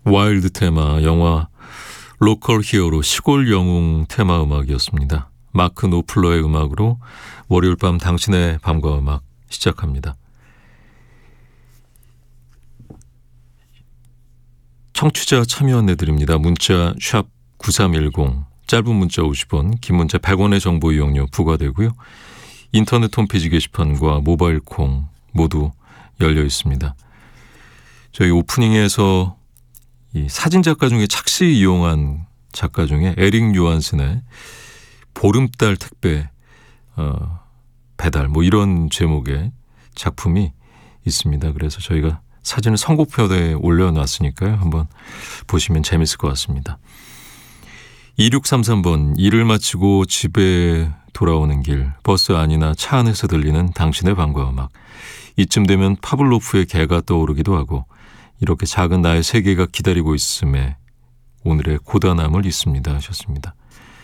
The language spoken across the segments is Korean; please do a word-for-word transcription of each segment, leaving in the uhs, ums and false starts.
와일드 테마, 영화 로컬 히어로 시골 영웅 테마 음악이었습니다. 마크 노플러의 음악으로 월요일 밤 당신의 밤과 음악 시작합니다. 청취자 참여 안내드립니다. 문자 샵 구삼일공, 짧은 문자 오십 원, 긴 문자 백 원의 정보 이용료 부과되고요. 인터넷 홈페이지 게시판과 모바일 콩 모두 열려 있습니다. 저희 오프닝에서 이 사진작가 중에 착시 이용한 작가 중에 에릭 요한슨의 보름달 택배 어, 배달 뭐 이런 제목의 작품이 있습니다. 그래서 저희가 사진을 선곡표에 올려놨으니까요. 한번 보시면 재밌을 것 같습니다. 이육삼삼 번, 일을 마치고 집에 돌아오는 길, 버스 안이나 차 안에서 들리는 당신의 밤과 음악. 이쯤 되면 파블로프의 개가 떠오르기도 하고 이렇게 작은 나의 세계가 기다리고 있음에 오늘의 고단함을 잊습니다 하셨습니다.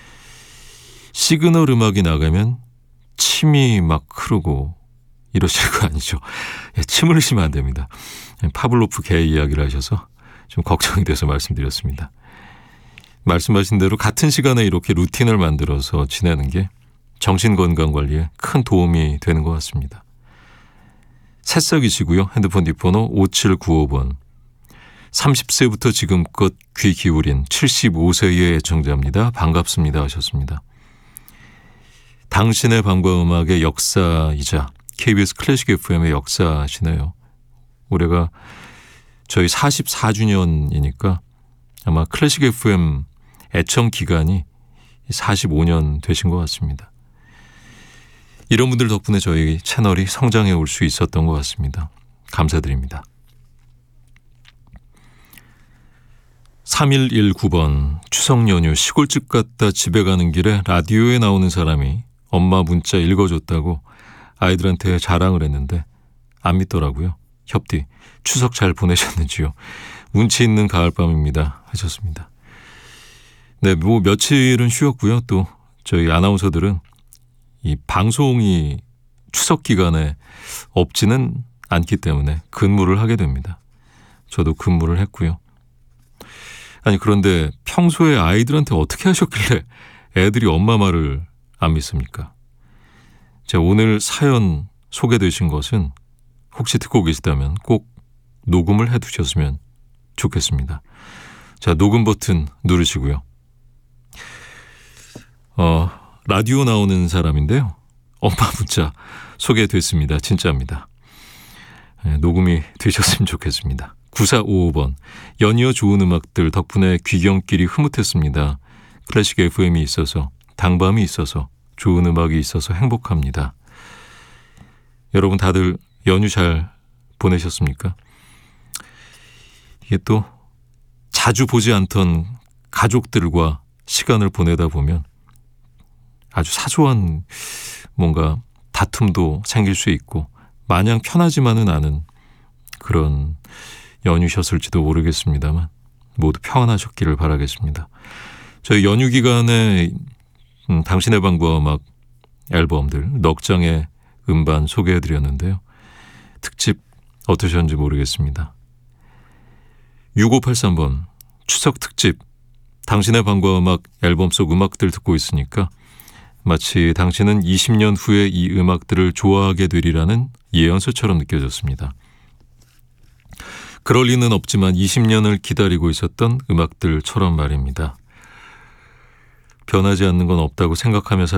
시그널 음악이 나가면 침이 막 흐르고 이러실 거 아니죠. 예, 침 흘리시면 안 됩니다. 파블로프 개 이야기를 하셔서 좀 걱정이 돼서 말씀드렸습니다. 말씀하신 대로 같은 시간에 이렇게 루틴을 만들어서 지내는 게 정신건강관리에 큰 도움이 되는 것 같습니다. 새싹이시고요. 핸드폰 뒷번호 오칠구오 번. 삼십 세부터 지금껏 귀 기울인 칠십오 세의 애청자입니다. 반갑습니다 하셨습니다. 당신의 밤과 음악의 역사이자 케이비에스 클래식 에프엠의 역사시네요. 올해가 저희 사십사 주년이니까 아마 클래식 에프엠 애청 기간이 사십오 년 되신 것 같습니다. 이런 분들 덕분에 저희 채널이 성장해 올 수 있었던 것 같습니다. 감사드립니다. 삼일일구 번, 추석 연휴 시골집 갔다 집에 가는 길에 라디오에 나오는 사람이 엄마 문자 읽어줬다고 아이들한테 자랑을 했는데 안 믿더라고요. 협디, 추석 잘 보내셨는지요? 운치 있는 가을밤입니다 하셨습니다. 네, 뭐 며칠은 쉬었고요. 또 저희 아나운서들은 이 방송이 추석 기간에 없지는 않기 때문에 근무를 하게 됩니다. 저도 근무를 했고요. 아니 그런데 평소에 아이들한테 어떻게 하셨길래 애들이 엄마 말을 안 믿습니까? 제가 오늘 사연 소개되신 것은 혹시 듣고 계시다면 꼭 녹음을 해두셨으면 좋겠습니다. 자, 녹음 버튼 누르시고요. 어, 라디오 나오는 사람인데요. 엄마 문자 소개됐습니다. 진짜입니다. 네, 녹음이 되셨으면 좋겠습니다. 구사오오 번, 연이어 좋은 음악들 덕분에 귀경길이 흐뭇했습니다. 클래식 에프엠이 있어서, 당밤이 있어서, 좋은 음악이 있어서 행복합니다. 여러분 다들 연휴 잘 보내셨습니까? 이게 또 자주 보지 않던 가족들과 시간을 보내다 보면 아주 사소한 뭔가 다툼도 생길 수 있고 마냥 편하지만은 않은 그런 연휴셨을지도 모르겠습니다만 모두 평안하셨기를 바라겠습니다. 저희 연휴 기간에 음, 당신의 밤과 음악 앨범들 넉 장의 음반 소개해드렸는데요. 특집 어떠셨는지 모르겠습니다. 육오팔삼 번, 추석 특집 당신의 밤과 음악 앨범 속 음악들 듣고 있으니까 마치 당신은 이십 년 후에 이 음악들을 좋아하게 되리라는 예언서처럼 느껴졌습니다. 그럴 리는 없지만 이십 년을 기다리고 있었던 음악들처럼 말입니다. 변하지 않는 건 없다고 생각하며 살